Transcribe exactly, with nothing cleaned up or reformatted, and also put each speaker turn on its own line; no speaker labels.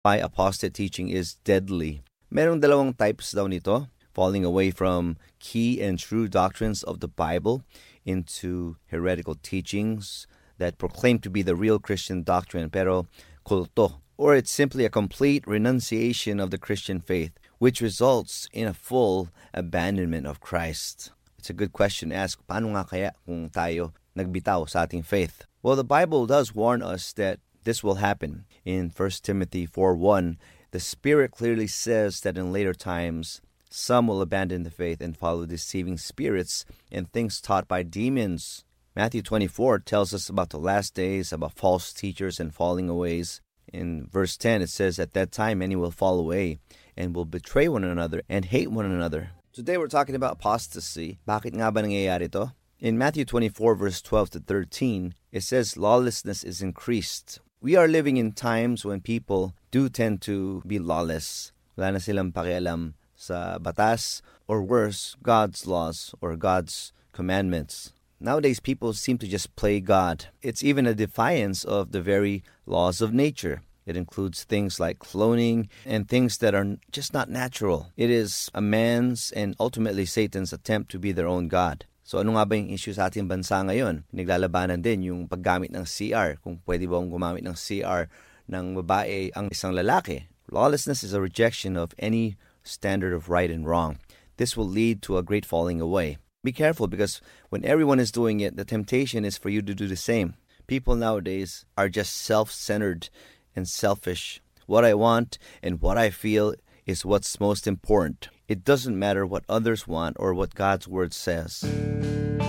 why apostate teaching is deadly. Merong dalawang types daw nito, falling away from key and true doctrines of the Bible into heretical teachings that proclaim to be the real Christian doctrine pero kulto, or it's simply a complete renunciation of the Christian faith, which results in a full abandonment of Christ. It's a good question to ask, paano nga kaya kung tayo nagbitaw sa ating faith? Well, the Bible does warn us that this will happen. In First Timothy four one, the Spirit clearly says that in later times, some will abandon the faith and follow deceiving spirits and things taught by demons. Matthew twenty-four tells us about the last days, about false teachers and falling aways. In verse ten, it says, at that time many will fall away and will betray one another and hate one another. Today we're talking about apostasy. Bakit nga ba nangyayari ito? In Matthew twenty-four, verse twelve to thirteen, it says lawlessness is increased. We are living in times when people do tend to be lawless. Wala na silang pakialam sa batas, or worse, God's laws or God's commandments. Nowadays, people seem to just play God. It's even a defiance of the very laws of nature. It includes things like cloning and things that are just not natural. It is a man's and ultimately Satan's attempt to be their own God. So ano nga ba yung issue sa ating bansa ngayon? Naglalabanan din yung paggamit ng C R. Kung pwede ba gumamit ng C R ng babae ang isang lalaki. Lawlessness is a rejection of any standard of right and wrong. This will lead to a great falling away. Be careful, because when everyone is doing it, the temptation is for you to do the same. People nowadays are just self-centered and selfish. What I want and what I feel is what's most important. It doesn't matter what others want or what God's word says.